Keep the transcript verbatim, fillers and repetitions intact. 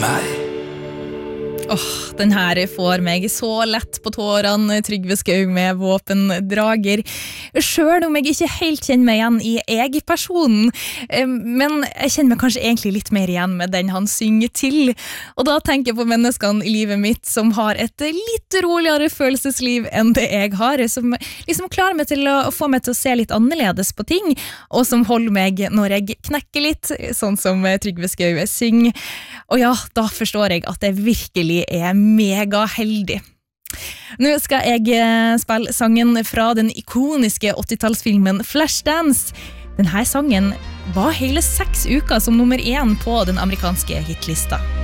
meg. Åh, oh, den her får meg så lett på tårene, Trygve Skau med Våpendrager. Selv om jeg ikke helt kjenner meg igjen i jeg-personen, men jeg kjenner meg kanskje egentlig litt mer igjen med den han synger til. Og da tenker jeg på menneskene i livet mitt som har et litt roligere følelsesliv enn det jeg har, som liksom klarer meg til å få meg til å se litt annerledes på ting, og som holder meg når jeg knekker litt, sånn som Trygve Skau synger. Og ja, da forstår jeg at jeg virkelig er mega heldig. Nå skal jeg spille sangen fra den ikoniske åttitallsfilmen Flashdance. Denne sangen var hele seks uker som nummer én på den amerikanske hitlista.